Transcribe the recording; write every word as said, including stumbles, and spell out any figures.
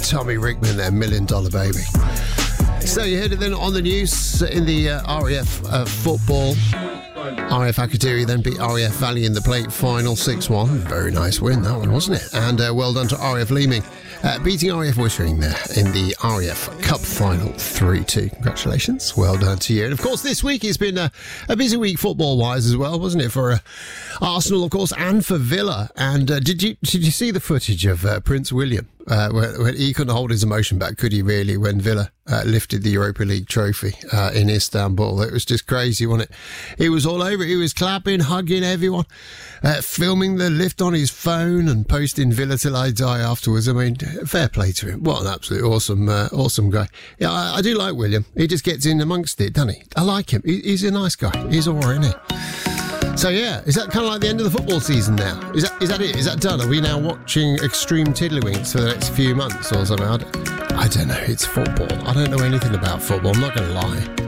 Tommy Rickman there, Million Dollar Baby. So you heard it then on the news in the uh, R A F uh, football. R A F Akrotiri then beat R A F Valley in the plate final six one. Very nice win, that one, wasn't it? And uh, well done to R A F Leeming, uh, beating R A F Wittering there in the R A F Cup final three two. Congratulations. Well done to you. And of course, this week has been a, a busy week football-wise as well, wasn't it? For uh, Arsenal, of course, and for Villa. And uh, did you did you see the footage of uh, Prince William? Uh, where, where he couldn't hold his emotion back, could he really, when Villa uh, lifted the Europa League trophy uh, in Istanbul? It was just crazy, wasn't it? He was all over it. He was clapping, hugging everyone, uh, filming the lift on his phone and posting Villa till I die afterwards. I mean, fair play to him. What an absolute awesome, uh, awesome guy. Yeah, I, I do like William. He just gets in amongst it, doesn't he? I like him. He, he's a nice guy. He's all right, isn't he? So yeah, is that kind of like the end of the football season now? Is that is that it? Is that done? Are we now watching Extreme Tiddlywinks for the next few months or something? I don't, I don't know. It's football. I don't know anything about football. I'm not going to lie.